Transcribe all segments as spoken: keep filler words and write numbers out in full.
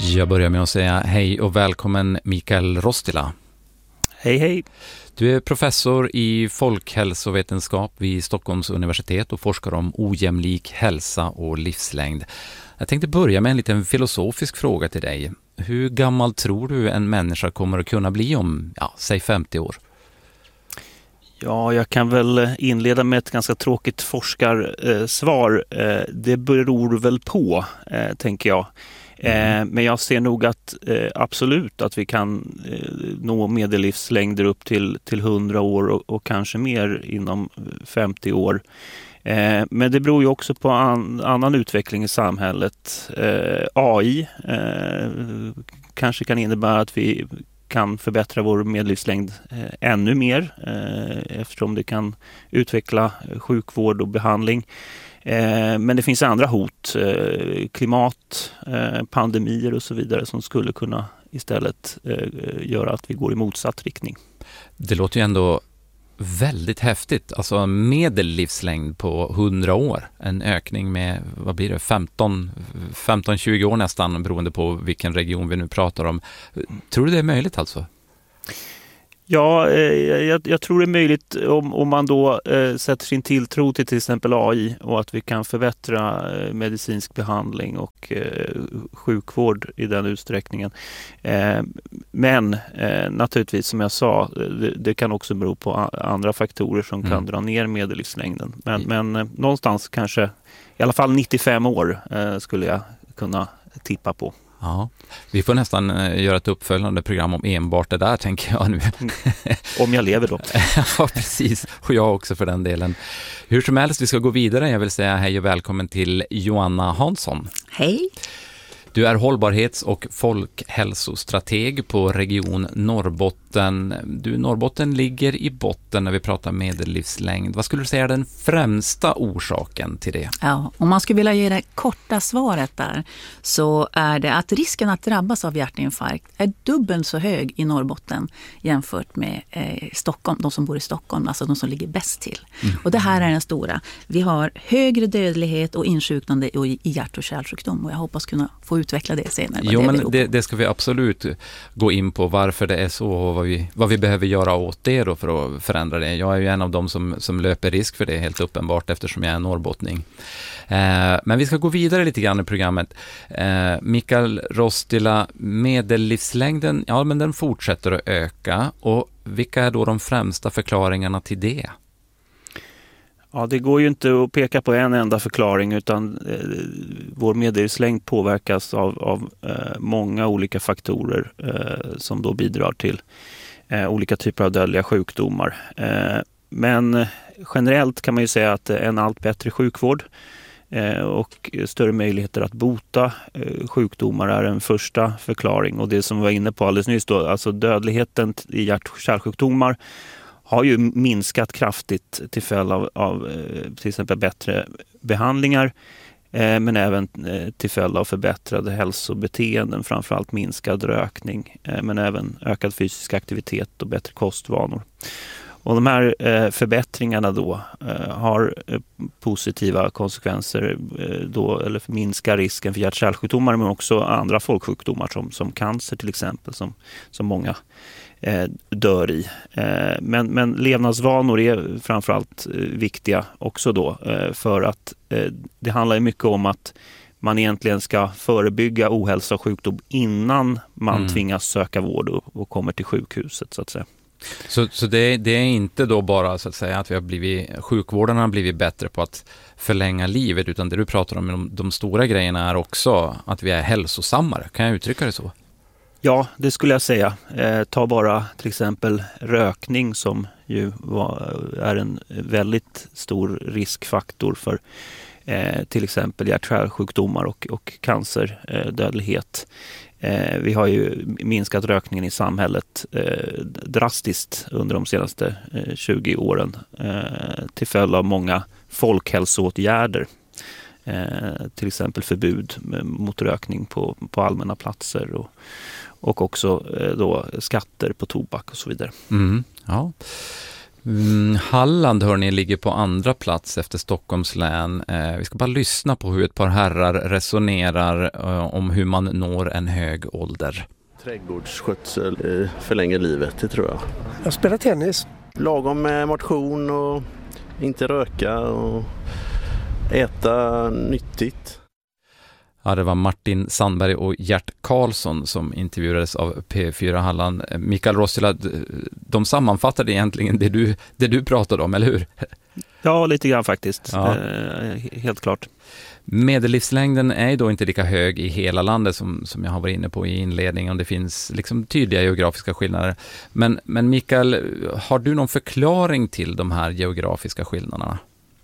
Jag börjar med att säga hej och välkommen Mikael Rostila. Hej hej. Du är professor i folkhälsovetenskap vid Stockholms universitet och forskar om ojämlik hälsa och livslängd. Jag tänkte börja med en liten filosofisk fråga till dig. Hur gammal tror du en människa kommer att kunna bli om, ja, säg femtio år? Ja, jag kan väl inleda med ett ganska tråkigt forskarsvar. Det beror väl på, tänker jag. Mm. Men jag ser nog att absolut att vi kan nå medellivslängder upp till, till hundra år och, och kanske mer inom femtio år. Men det beror ju också på an, annan utveckling i samhället. A I kanske kan innebära att vi kan förbättra vår medellivslängd ännu mer eftersom det kan utveckla sjukvård och behandling. Men det finns andra hot, klimat, pandemier och så vidare som skulle kunna istället göra att vi går i motsatt riktning. Det låter ju ändå väldigt häftigt. Alltså medellivslängd på hundra år. En ökning med, vad blir det, femton till tjugo år nästan beroende på vilken region vi nu pratar om. Tror du det är möjligt alltså? Ja, eh, jag, jag tror det är möjligt om, om man då eh, sätter sin tilltro till till exempel A I och att vi kan förbättra eh, medicinsk behandling och eh, sjukvård i den utsträckningen. Eh, men eh, naturligtvis som jag sa, det, det kan också bero på a- andra faktorer som mm. kan dra ner medellivslängden. Men, mm. men eh, någonstans kanske i alla fall nittiofem år eh, skulle jag kunna tippa på. Ja, vi får nästan göra ett uppföljande program om enbart det där, tänker jag nu. Om jag lever då. Ja, precis. Och jag också för den delen. Hur som helst, vi ska gå vidare. Jag vill säga hej och välkommen till Joanna Hansson. Hej. Du är hållbarhets- och folkhälsostrateg på Region Norrbotten. Du, Norrbotten ligger i botten när vi pratar medellivslängd. Vad skulle du säga är den främsta orsaken till det? Ja, om man skulle vilja ge det korta svaret där så är det att risken att drabbas av hjärtinfarkt är dubbelt så hög i Norrbotten jämfört med eh, Stockholm, de som bor i Stockholm, alltså de som ligger bäst till. Mm. Och det här är den stora. Vi har högre dödlighet och insjuknande i hjärt- och kärlsjukdom och jag hoppas kunna få utveckla det senare. Jo, det men det, det ska vi absolut gå in på varför det är så och vad vi, vad vi behöver göra åt det då för att förändra det. Jag är ju en av dem som, som löper risk för det helt uppenbart eftersom jag är norrbottning. Eh, men vi ska gå vidare lite grann i programmet. Eh, Mikael Rostila, medellivslängden, ja men den fortsätter att öka och vilka är då de främsta förklaringarna till det? Ja, det går ju inte att peka på en enda förklaring utan eh, vår medellivslängd påverkas av, av eh, många olika faktorer eh, som då bidrar till eh, olika typer av dödliga sjukdomar. Eh, men generellt kan man ju säga att en allt bättre sjukvård eh, och större möjligheter att bota eh, sjukdomar är en första förklaring. Och det som vi var inne på alldeles nyss då, alltså dödligheten i hjärt- och kärlsjukdomar har ju minskat kraftigt till följd av, av till exempel bättre behandlingar eh, men även eh, till följd av förbättrade hälsobeteenden, framförallt minskad rökning eh, men även ökad fysisk aktivitet och bättre kostvanor. Och de här eh, förbättringarna då eh, har eh, positiva konsekvenser eh, då, eller minskar risken för hjärt- och kärlsjukdomar men också andra folksjukdomar som, som cancer till exempel som, som många eh, dör i. Eh, men, men levnadsvanor är framförallt eh, viktiga också då eh, för att eh, det handlar mycket om att man egentligen ska förebygga ohälsa och sjukdom innan man mm. tvingas söka vård och, och kommer till sjukhuset så att säga. Så, så det, det är inte då bara så att säga att vi har blivit, sjukvården har blivit bättre på att förlänga livet utan det du pratar om de, de stora grejerna är också att vi är hälsosammare. Kan jag uttrycka det så? Ja, det skulle jag säga. Eh, ta bara till exempel rökning som ju var, är en väldigt stor riskfaktor för eh, till exempel hjärt-kärlsjukdomar och, och cancerdödlighet. Eh, vi har ju minskat rökningen i samhället eh, drastiskt under de senaste eh, tjugo åren eh, till följd av många folkhälsoåtgärder. Eh, till exempel förbud mot rökning på, på allmänna platser och, och också eh, då skatter på tobak och så vidare. Mm, ja. Mm, Halland hörni ligger på andra plats efter Stockholms län. Eh, vi ska bara lyssna på hur ett par herrar resonerar eh, om hur man når en hög ålder. Trädgårdsskötsel eh, förlänger livet, det tror jag. Jag spelar tennis. Lagom med motion och inte röka och äta nyttigt. Ja, det var Martin Sandberg och Gert Karlsson som intervjuades av P fyra Halland. Mikael Rossila, de sammanfattade egentligen det du, det du pratade om, eller hur? Ja, lite grann faktiskt. Ja. Eh, helt klart. Medellivslängden är ju då inte lika hög i hela landet som, som jag har varit inne på i inledningen. Det finns liksom tydliga geografiska skillnader. Men, men Mikael, har du någon förklaring till de här geografiska skillnaderna?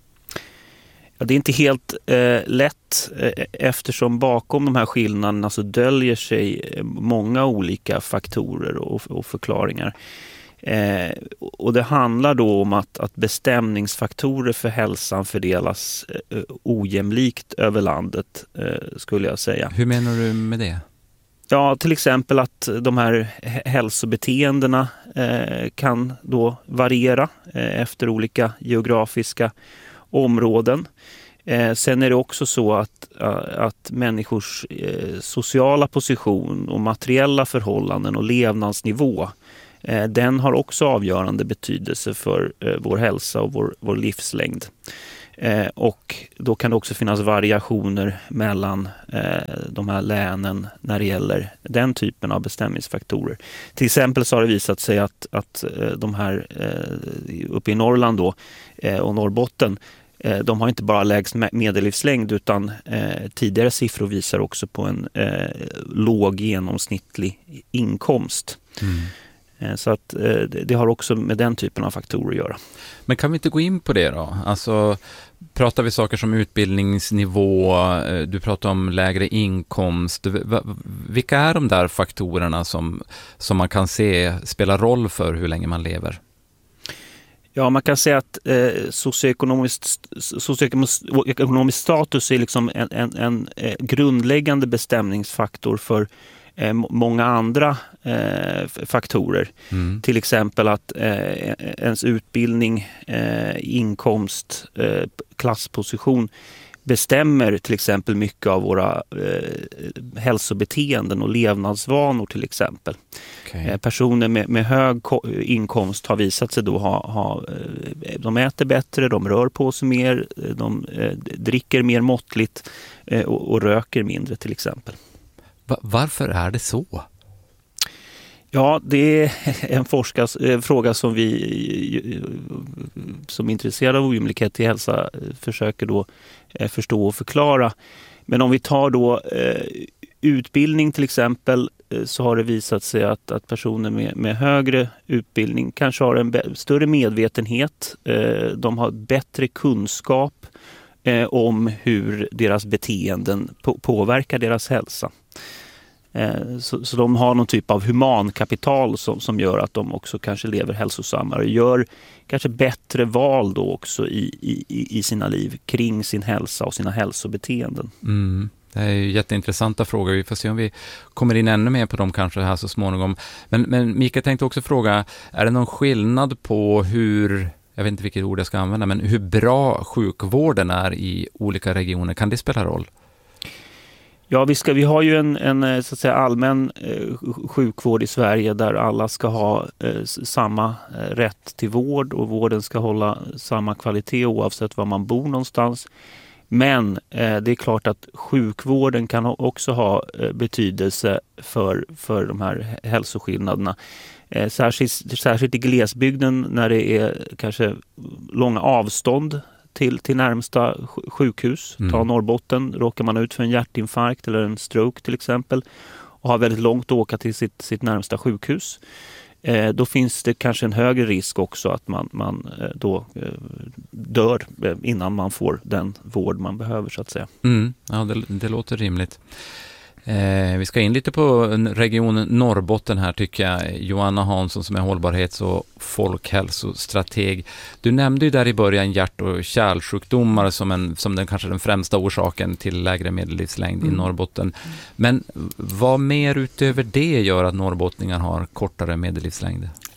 Ja, det är inte helt eh, lätt eh, eftersom bakom de här skillnaderna så döljer sig många olika faktorer och, och förklaringar. Eh, och det handlar då om att, att bestämningsfaktorer för hälsan fördelas eh, ojämlikt över landet, eh, skulle jag säga. Hur menar du med det? Ja, till exempel att de här hälsobeteendena eh, kan då variera eh, efter olika geografiska områden. Eh, sen är det också så att, att människors eh, sociala position och materiella förhållanden och levnadsnivå, eh, den har också avgörande betydelse för eh, vår hälsa och vår, vår livslängd. Eh, och då kan det också finnas variationer mellan eh, de här länen när det gäller den typen av bestämningsfaktorer. Till exempel så har det visat sig att, att eh, de här eh, uppe i Norrland då, eh, och Norrbotten, de har inte bara lägst medellivslängd utan eh, tidigare siffror visar också på en eh, låg genomsnittlig inkomst. Mm. Eh, så att eh, det, det har också med den typen av faktorer att göra. Men kan vi inte gå in på det då? Alltså, pratar vi saker som utbildningsnivå, du pratar om lägre inkomst. Vilka är de där faktorerna som, som man kan se spelar roll för hur länge man lever? Ja, man kan säga att eh, socioekonomisk, socioekonomisk status är liksom en, en, en eh, grundläggande bestämningsfaktor för eh, många andra eh, faktorer. Mm. Till exempel att eh, ens utbildning, eh, inkomst, eh, klassposition bestämmer till exempel mycket av våra eh, hälsobeteenden och levnadsvanor till exempel. Okay. Eh, personer med, med hög inkomst har visat sig då ha, ha eh, de äter bättre, de rör på sig mer, de eh, dricker mer måttligt eh, och, och röker mindre till exempel. Va- varför är det så? Ja, det är en forskars, en fråga som vi som är intresserade av ojämlikhet i hälsa försöker då förstå och förklara. Men om vi tar då eh, utbildning till exempel, eh, så har det visat sig att, att personer med, med högre utbildning kanske har en be- större medvetenhet. Eh, de har bättre kunskap eh, om hur deras beteenden på- påverkar deras hälsa. Så, så de har någon typ av humankapital som, som gör att de också kanske lever hälsosammare och gör kanske bättre val då också i, i, i sina liv kring sin hälsa och sina hälsobeteenden. Mm. Det är ju jätteintressanta frågor. Vi får se om vi kommer in ännu mer på dem kanske här så småningom. Men, men Mika tänkte också fråga, är det någon skillnad på hur, jag vet inte vilket ord jag ska använda, men hur bra sjukvården är i olika regioner? Kan det spela roll? Ja, vi, ska, vi har ju en, en så att säga, allmän eh, sjukvård i Sverige där alla ska ha eh, samma eh, rätt till vård och vården ska hålla samma kvalitet oavsett var man bor någonstans. Men eh, det är klart att sjukvården kan ha, också ha eh, betydelse för, för de här hälsoskillnaderna. Eh, särskilt, särskilt i glesbygden när det är kanske långa avstånd till, till närmsta sjukhus. Mm. Ta Norrbotten, råkar man ut för en hjärtinfarkt eller en stroke till exempel och har väldigt långt att åka till sitt, sitt närmsta sjukhus. Eh, då finns det kanske en högre risk också att man, man eh, då eh, dör eh, innan man får den vård man behöver så att säga. Mm. Ja, det, det låter rimligt. Eh, vi ska in lite på region Norrbotten här tycker jag. Joanna Hansson som är hållbarhets- och folkhälsostrateg. Du nämnde ju där i början hjärt- och kärlsjukdomar som, en, som den kanske den främsta orsaken till lägre medellivslängd mm. i Norrbotten. Men vad mer utöver det gör att norrbottningar har kortare medellivslängd?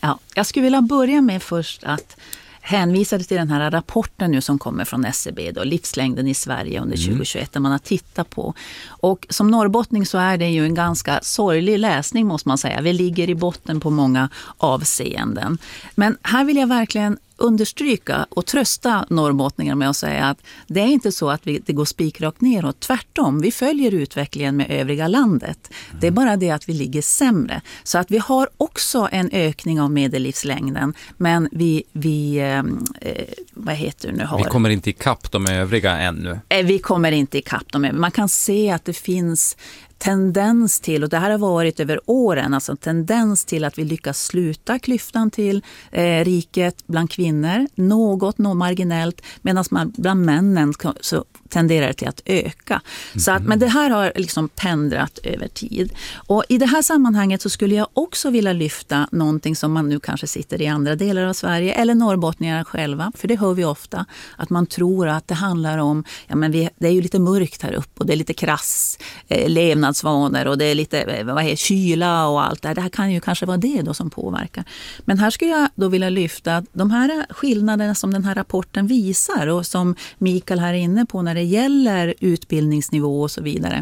Ja, jag skulle vilja börja med först att hänvisa till den här rapporten nu som kommer från S C B då, livslängden i Sverige under mm. tjugohundratjugoett, där man har tittat på. Och som norrbottning så är det ju en ganska sorglig läsning, måste man säga. Vi ligger i botten på många avseenden. Men här vill jag verkligen understryka och trösta norrbottningar med att säga att det är inte så att vi, det går spikrakt neråt. Tvärtom, vi följer utvecklingen med övriga landet. Mm. Det är bara det att vi ligger sämre. Så att vi har också en ökning av medellivslängden, men vi, vi eh, vad heter det nu? Har, vi kommer inte ikapp de övriga ännu. Eh, vi kommer inte ikapp de övriga. Man kan se att det finns tendens till, och det här har varit över åren, alltså tendens till att vi lyckas sluta klyftan till eh, riket bland kvinnor, något, något marginellt, medan man bland männen så tenderar det till att öka. Mm. Så att, men det här har liksom pendrat över tid. Och i det här sammanhanget så skulle jag också vilja lyfta någonting som man nu kanske sitter i andra delar av Sverige, eller norrbottningar själva, för det hör vi ofta, att man tror att det handlar om, ja men vi, det är ju lite mörkt här uppe och det är lite krass eh, levnadsvanor och det är lite vad är, kyla och allt det här. Det här kan ju kanske vara det då som påverkar. Men här skulle jag då vilja lyfta att de här skillnaderna som den här rapporten visar och som Mikael här är inne på när det gäller utbildningsnivå och så vidare.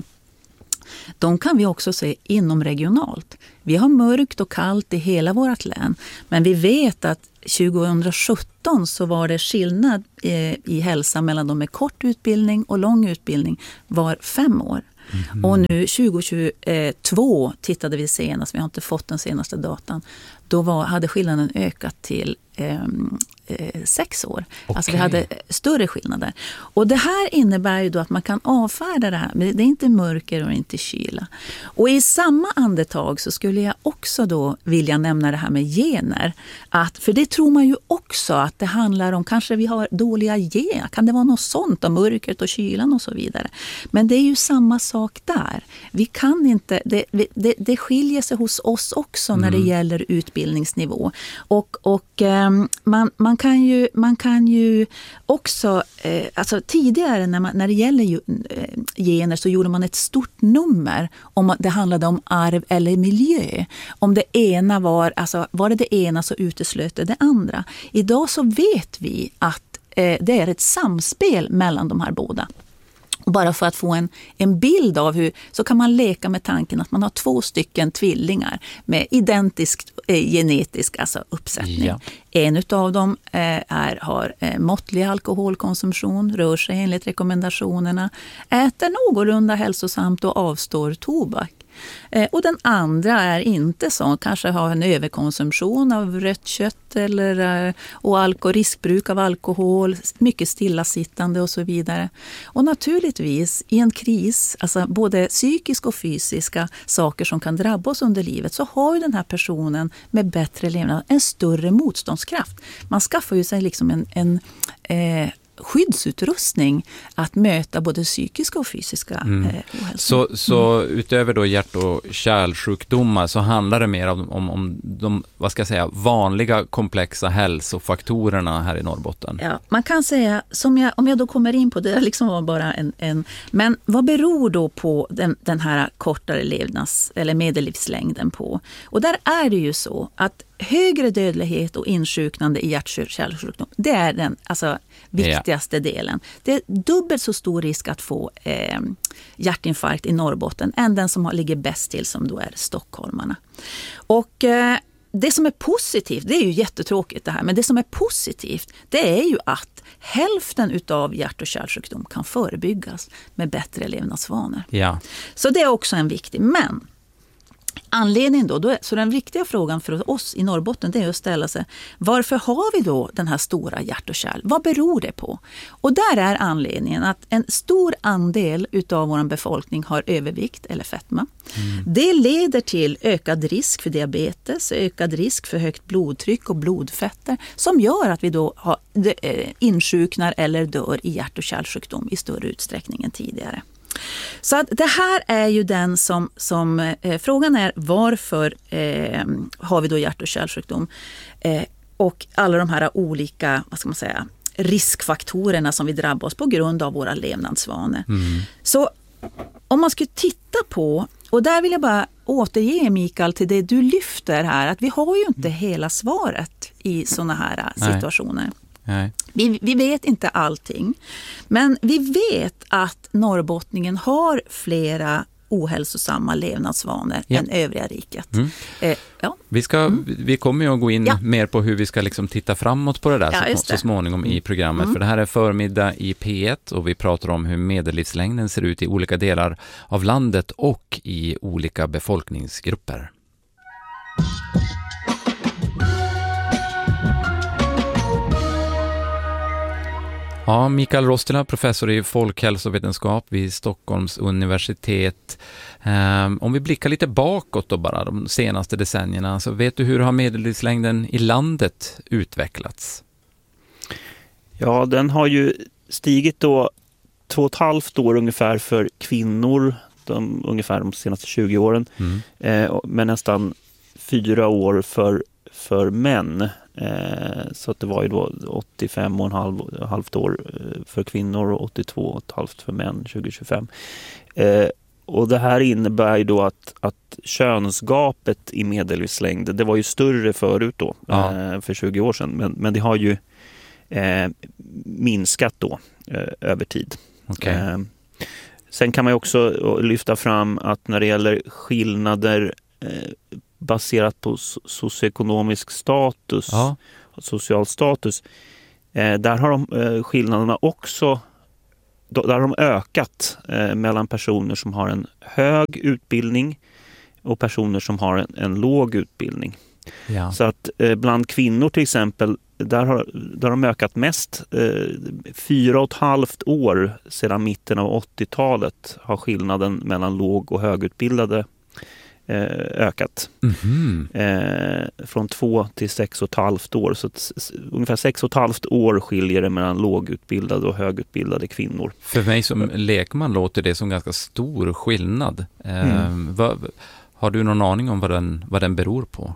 De kan vi också se inom regionalt. Vi har mörkt och kallt i hela vårt län, men vi vet att tjugohundrasjutton så var det skillnad i hälsa mellan de med kort utbildning och lång utbildning var fem år. Mm. Och nu tjugohundratjugotvå tittade vi senast, vi har inte fått den senaste datan, då var, hade skillnaden ökat till eh, eh, sex år. Okay. Alltså vi hade större skillnader. Och det här innebär ju då att man kan avfärda det här, men det är inte mörker och inte kyla. Och i samma andetag så skulle jag också då vilja nämna det här med gener. Att, för det tror man ju också att det handlar om, kanske vi har dåliga gener, kan det vara något sånt om mörkret och kylan och så vidare. Men det är ju samma sak där. Vi kan inte, det, det, det skiljer sig hos oss också när det mm. gäller utbildningsnivå. Och, och eh, man, man, kan ju, man kan ju också, eh, alltså tidigare när, man, när det gäller ju, eh, gener så gjorde man ett stort nummer om att det handlade om arv eller miljö. Om det ena var, alltså var det det ena så uteslöt det det andra. Idag så vet vi att eh, det är ett samspel mellan de här båda. Bara för att få en, en bild av hur, så kan man leka med tanken att man har två stycken tvillingar med identisk eh, genetisk alltså uppsättning. Ja. En utav dem eh, är, har eh, måttlig alkoholkonsumtion, rör sig enligt rekommendationerna, äter någorlunda hälsosamt och avstår tobak. Eh, och den andra är inte så, kanske har en överkonsumtion av rött kött eller, eh, och alko, riskbruk av alkohol, mycket stillasittande och så vidare. Och naturligtvis i en kris, alltså både psykiska och fysiska saker som kan drabba oss under livet, så har ju den här personen med bättre levnad en större motståndskraft. Man skaffar ju sig liksom en, en eh, skyddsutrustning att möta både psykiska och fysiska mm. eh, ohälsa. Så, så mm. utöver då hjärt- och kärlsjukdomar så handlar det mer om, om, om de, vad ska jag säga, vanliga komplexa hälsofaktorerna här i Norrbotten. Ja, man kan säga, som jag, om jag då kommer in på det, liksom var bara en, en men vad beror då på den, den här kortare levnads- eller medellivslängden på? Och där är det ju så att högre dödlighet och insjuknande i hjärt- och kärlsjukdom, det är den alltså viktigaste ja. delen. Det är dubbelt så stor risk att få eh, hjärtinfarkt i Norrbotten än den som ligger bäst till, som då är stockholmarna. Och eh, det som är positivt, det är ju jättetråkigt det här, men det som är positivt, det är ju att hälften utav hjärt- och kärlsjukdom kan förebyggas med bättre levnadsvanor. Ja. Så det är också en viktig, men anledningen då, då, så den viktiga frågan för oss i Norrbotten, det är att ställa sig, varför har vi då den här stora hjärt- och kärl? Vad beror det på? Och där är anledningen att en stor andel utav vår befolkning har övervikt eller fetma. Mm. Det leder till ökad risk för diabetes, ökad risk för högt blodtryck och blodfetter, som gör att vi då har, insjuknar eller dör i hjärt- och kärlsjukdom i större utsträckning än tidigare. Så att det här är ju den som, som eh, frågan är, varför eh, har vi då hjärt- och kärlsjukdom eh, och alla de här olika, vad ska man säga, riskfaktorerna som vi drabbar oss på grund av våra levnadsvanor. Mm. Så om man skulle titta på, och där vill jag bara återge, Mikael, till det du lyfter här, att vi har ju inte hela svaret i såna här situationer. Nej. Vi, vi vet inte allting, men vi vet att norrbottningen har flera ohälsosamma levnadsvanor ja. än övriga riket. Mm. Eh, ja. Vi, ska, mm. vi kommer ju att gå in ja. mer på hur vi ska liksom titta framåt på det där ja, så, så småningom i programmet. Mm. För det här är förmiddag i P ett och vi pratar om hur medellivslängden ser ut i olika delar av landet och i olika befolkningsgrupper. Ja, Mikael Rostila, professor i folkhälsovetenskap vid Stockholms universitet. Um, om vi blickar lite bakåt då bara, de senaste decennierna, så vet du hur har medellivslängden i landet utvecklats? Ja, den har ju stigit då två och ett halvt år ungefär för kvinnor, de, ungefär de senaste tjugo åren, mm. eh, men nästan fyra år för, för män. Eh, så att det var ju då åttiofem och ett halv, halvt år för kvinnor och åttiotvå och ett halvt för män tjugo tjugofem. Eh, och det här innebär ju då att, att könsgapet i medellivslängd, det var ju större förut då, ja. eh, för tjugo år sedan, men, men det har ju eh, minskat då eh, över tid. Okay. Eh, sen kan man ju också lyfta fram att när det gäller skillnader eh, baserat på socioekonomisk status, ja. social status, eh, där har de eh, skillnaderna också då, där har de ökat eh, mellan personer som har en hög utbildning och personer som har en, en låg utbildning. Ja. Så att eh, bland kvinnor till exempel, där har, där har de ökat mest. Eh, fyra och ett halvt år sedan mitten av åttiotalet har skillnaden mellan låg- och högutbildade ökat. Mm-hmm. Eh, från två till sex och ett halvt år. Så att, ungefär sex och ett halvt år skiljer det mellan lågutbildade och högutbildade kvinnor. För mig som lekman låter det som ganska stor skillnad. Eh, mm. vad, har du någon aning om vad den, vad den beror på?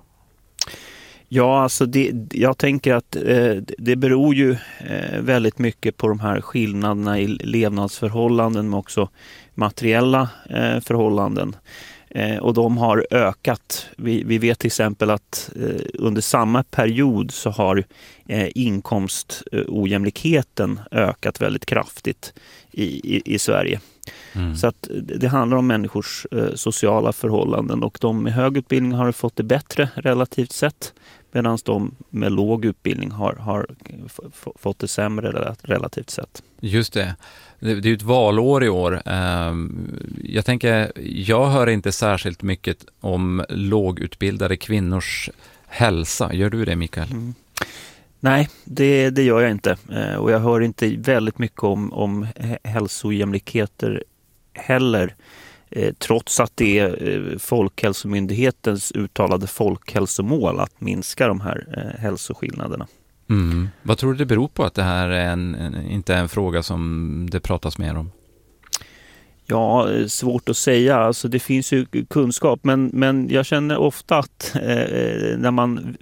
Ja, alltså det, jag tänker att eh, det beror ju eh, väldigt mycket på de här skillnaderna i levnadsförhållanden men också materiella eh, förhållanden. Eh, och de har ökat. Vi, vi vet till exempel att eh, under samma period så har eh, inkomstojämlikheten ökat väldigt kraftigt i, i, i Sverige. Mm. Så att det handlar om människors eh, sociala förhållanden, och de med hög utbildning har fått det bättre relativt sett, medan de med låg utbildning har, har f- f- fått det sämre relativt sett. Just det. Det är ju ett valår i år. Jag tänker, jag hör inte särskilt mycket om lågutbildade kvinnors hälsa. Gör du det, Mikael? Mm. Nej, det, det gör jag inte. Och jag hör inte väldigt mycket om, om hälsojämlikheter heller. Trots att det är Folkhälsomyndighetens uttalade folkhälsomål att minska de här hälsoskillnaderna. Mm. Vad tror du det beror på att det här är en, en, inte är en fråga som det pratas mer om? Ja, svårt att säga. Alltså det finns ju kunskap, men, men jag känner ofta att eh, när man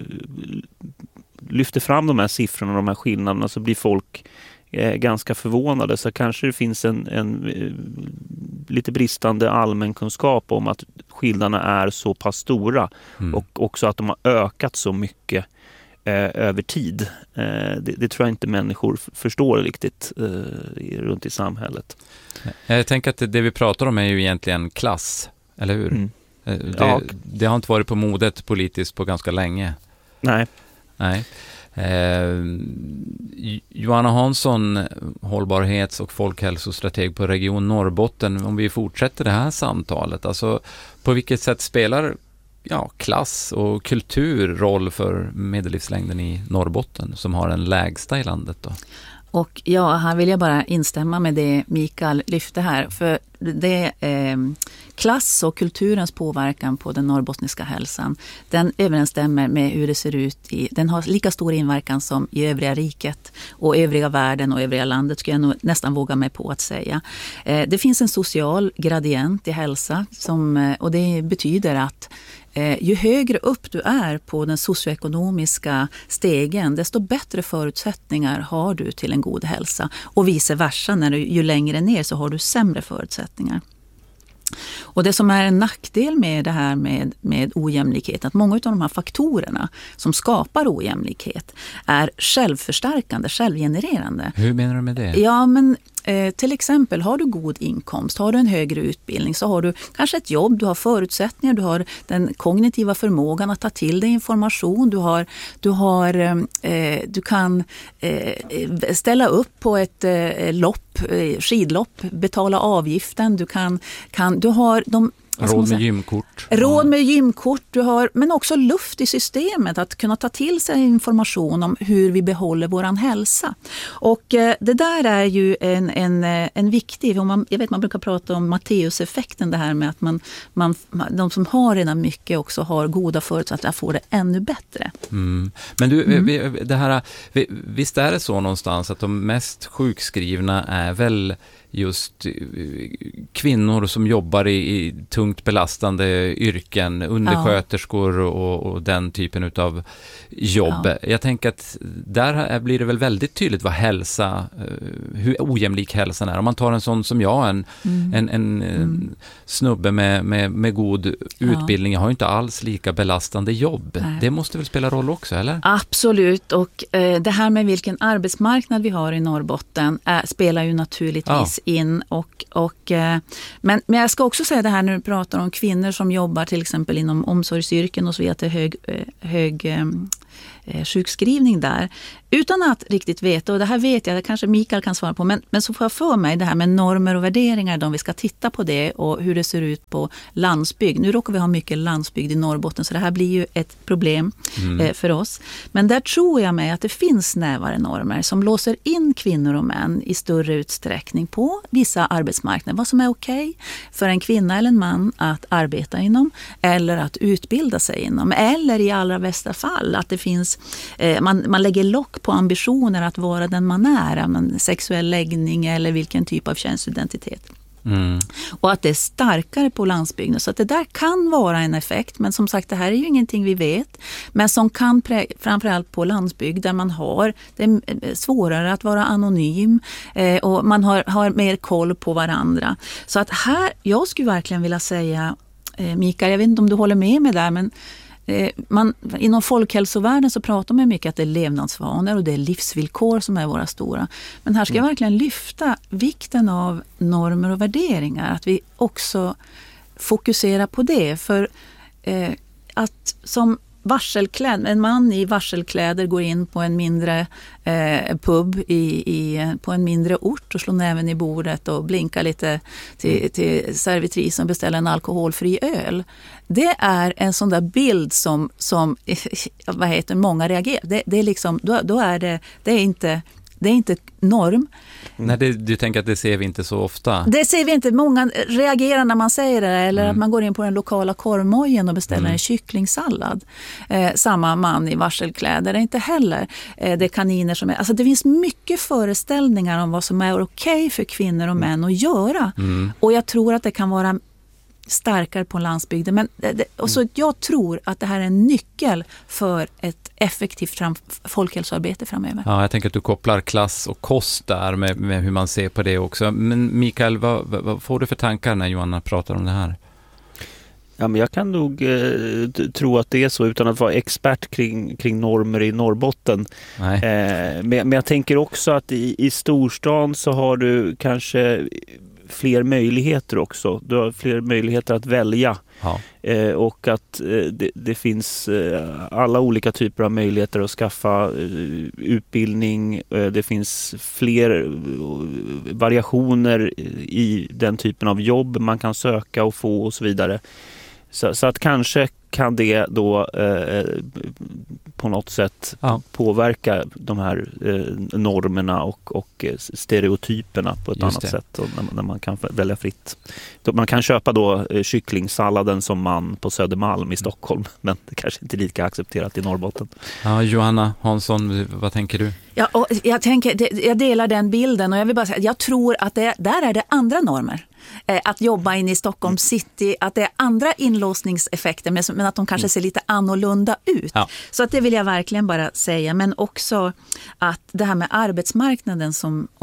lyfter fram de här siffrorna och de här skillnaderna så blir folk eh, ganska förvånade. Så kanske det finns en, en eh, lite bristande allmänkunskap om att skillnaderna är så pass stora mm. och också att de har ökat så mycket över tid. Det, det tror jag inte människor förstår riktigt eh, runt i samhället. Jag tänker att det vi pratar om är ju egentligen klass, eller hur? Mm. Det, ja. det har inte varit på modet politiskt på ganska länge. Nej. Nej. Eh, Johanna Hansson, hållbarhets- och folkhälsostrateg på Region Norrbotten. Om vi fortsätter det här samtalet, alltså på vilket sätt spelar ja, klass och kultur roll för medellivslängden i Norrbotten som har en lägsta i landet då? Och ja, här vill jag bara instämma med det Mikael lyfte här. För det eh, klass och kulturens påverkan på den norrbottniska hälsan, den överensstämmer med hur det ser ut. I, den har lika stor inverkan som i övriga riket och övriga världen och övriga landet, skulle jag nog nästan våga mig på att säga. Eh, det finns en social gradient i hälsa som, och det betyder att Eh, ju högre upp du är på den socioekonomiska stegen, desto bättre förutsättningar har du till en god hälsa. Och vice versa, när du, ju längre ner så har du sämre förutsättningar. Och det som är en nackdel med det här med, med ojämlikhet, att många av de här faktorerna som skapar ojämlikhet är självförstärkande, självgenererande. Hur menar du med det? Ja, men eh, till exempel har du god inkomst, har du en högre utbildning, så har du kanske ett jobb, du har förutsättningar, du har den kognitiva förmågan att ta till dig information, du har, du har eh, du kan eh, ställa upp på ett eh, lopp, eh, skidlopp, betala avgiften, du kan, kan du har de Råd med gymkort. Råd med gymkort, du har, men också luft i systemet att kunna ta till sig information om hur vi behåller våran hälsa. Och eh, det där är ju en, en, en viktig, man, jag vet man brukar prata om Matteus-effekten, det här med att man, man, de som har redan mycket också har goda förutsättningar att få det ännu bättre. Mm. Men du, Mm. vi, det här, vi, visst är det så någonstans att de mest sjukskrivna är väl just kvinnor som jobbar i, i tungt belastande yrken, undersköterskor och, och den typen av jobb. Ja. Jag tänker att där blir det väl väldigt tydligt vad hälsa, hur ojämlik hälsan är. Om man tar en sån som jag, en, mm. en, en mm. snubbe med, med, med god utbildning, jag har ju inte alls lika belastande jobb. Nej. Det måste väl spela roll också, eller? Absolut, och eh, det här med vilken arbetsmarknad vi har i Norrbotten är, spelar ju naturligtvis ja. in och, och eh, men, men jag ska också säga det här när du pratar om kvinnor som jobbar till exempel inom omsorgsyrken och så vidare, till hög, hög eh, sjukskrivning där, utan att riktigt veta, och det här vet jag, det kanske Mikael kan svara på, men, men så får jag för mig det här med normer och värderingar, då vi ska titta på det och hur det ser ut på landsbygd. Nu råkar vi ha mycket landsbygd i Norrbotten, så det här blir ju ett problem mm. eh, för oss. Men där tror jag mig att det finns snävare normer som låser in kvinnor och män i större utsträckning på vissa arbetsmarknader. Vad som är okej för en kvinna eller en man att arbeta inom eller att utbilda sig inom, eller i allra bästa fall att det finns, eh, man, man lägger lock på ambitioner att vara den man är, en sexuell läggning eller vilken typ av könsidentitet. Mm. Och att det är starkare på landsbygden. Så att det där kan vara en effekt, men som sagt, det här är ju ingenting vi vet, men som kan prä- framförallt på landsbygd där man har det är svårare att vara anonym eh, och man har, har mer koll på varandra. Så att här, jag skulle verkligen vilja säga, eh, Mikael, jag vet inte om du håller med mig där, men Man, inom folkhälsovärlden så pratar man mycket att det är levnadsvanor och det är livsvillkor som är våra stora. Men här ska jag verkligen lyfta vikten av normer och värderingar. Att vi också fokuserar på det. För eh, att som varselklädd, en man i varselkläder går in på en mindre eh, pub i, i, på en mindre ort och slår näven i bordet och blinkar lite till, till servitrisen och beställer en alkoholfri öl. Det är en sån där bild som, som vad heter, många reagerar. Det, det är liksom, då, då är det, det är inte... Det är inte norm. Nej, det, du tänker att det ser vi inte så ofta? Det ser vi inte. Många reagerar när man säger det. Eller mm. att man går in på den lokala korvmojen och beställer mm. en kycklingsallad. Eh, samma man i varselkläder. Det är inte heller. Eh, det är kaniner som är... Alltså det finns mycket föreställningar om vad som är okej för kvinnor och män att göra. Mm. Och jag tror att det kan vara starkare på landsbygden. Men det, och så jag tror att det här är en nyckel för ett effektivt fram, folkhälsoarbete framöver. Ja, jag tänker att du kopplar klass och kost där med, med hur man ser på det också. Men Mikael, vad, vad, vad får du för tankar när Johanna pratar om det här? Ja, men jag kan nog eh, tro att det är så utan att vara expert kring, kring normer i Norrbotten. Nej. Eh, men, men jag tänker också att i, i storstan så har du kanske fler möjligheter också. Du har fler möjligheter att välja. Ja. Eh, och att eh, det, det finns eh, alla olika typer av möjligheter att skaffa eh, utbildning. Eh, det finns fler eh, variationer i den typen av jobb man kan söka och få och så vidare. Så, så att kanske kan det då eh, på något sätt ja. påverka de här eh, normerna och, och stereotyperna på ett Just annat det. sätt och när, när man kan välja fritt. Man kan köpa då eh, kycklingsalladen som man på Södermalm i Stockholm, men det kanske inte är lika accepterat i Norrbotten. Ja, Johanna Hansson, vad tänker du? Ja, och jag, tänker, jag delar den bilden och jag vill bara säga jag tror att det, där är det andra normer. Att jobba in i Stockholm city, att det är andra inlåsningseffekter men att de kanske ser lite annorlunda ut. Ja. Så att det vill jag verkligen bara säga. Men också att det här med arbetsmarknaden som om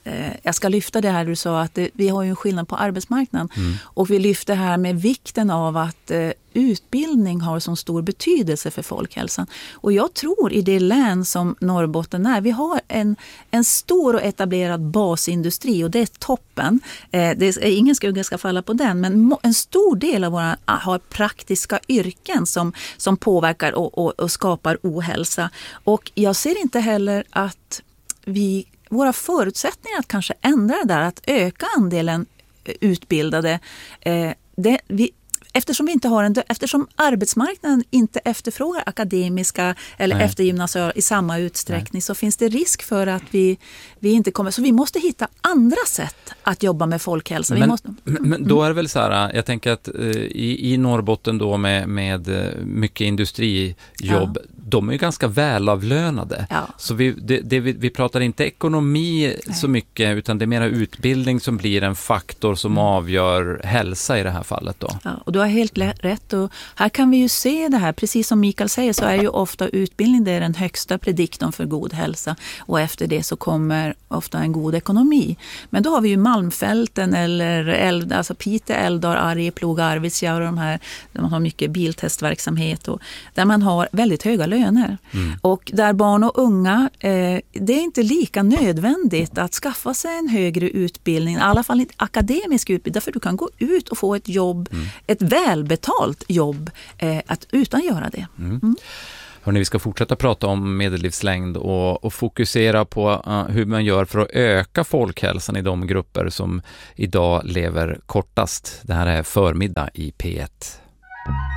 eh, jag ska lyfta det här du sa att det, vi har ju en skillnad på arbetsmarknaden. Mm. Och vi lyfter här med vikten av att eh, utbildning har så stor betydelse för folkhälsan. Och jag tror i det län som Norrbotten är, vi har en, en stor och etablerad basindustri och det är toppen. Eh, det är, ingen skugga ska falla på den, men må, en stor del av våra har praktiska yrken som, som påverkar och, och, och skapar ohälsa. Och jag ser inte heller att vi, våra förutsättningar att kanske ändra det där, att öka andelen utbildade, eh, det, vi, eftersom vi inte har en, eftersom arbetsmarknaden inte efterfrågar akademiska eller Nej. eftergymnasiala i samma utsträckning, Nej. så finns det risk för att vi, vi inte kommer, så vi måste hitta andra sätt att jobba med folkhälsa. Men, vi måste, mm. men då är det väl så här, jag tänker att uh, i, i Norrbotten då med, med uh, mycket industrijobb, ja. de är ju ganska välavlönade. Ja. Så vi, det, det, vi, vi pratar inte ekonomi Nej. så mycket, utan det är mera utbildning som blir en faktor som mm. avgör hälsa i det här fallet då. Ja, och du har helt rätt. Och här kan vi ju se det här, precis som Mikael säger så är ju ofta utbildning det är den högsta prediktorn för god hälsa. Och efter det så kommer ofta en god ekonomi. Men då har vi ju Malmfälten eller Eld, alltså Piteå, Älvdal, Arjeplog, Arvidsjaur och de här där man har mycket biltestverksamhet och där man har väldigt höga löner. Mm. Och där barn och unga, eh, det är inte lika nödvändigt att skaffa sig en högre utbildning, i alla fall inte akademisk utbildning, därför du kan gå ut och få ett jobb, mm. ett välbetalt jobb eh, att utan göra det. Mm. Mm. Hörrni, vi ska fortsätta prata om medellivslängd och, och fokusera på uh, hur man gör för att öka folkhälsan i de grupper som idag lever kortast. Det här är Förmiddag i P ett.